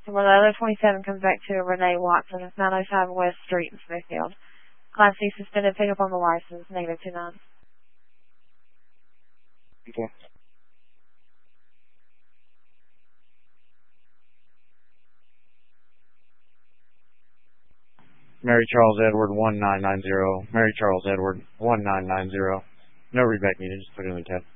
So where the other 27 comes back to Renee Watson. It's 905 West Street in Smithfield. Class C suspended. Pick up on the license. -29. Okay. Mary Charles Edward 1990. Mary Charles Edward 1990. No readback needed. Just put it in the tab.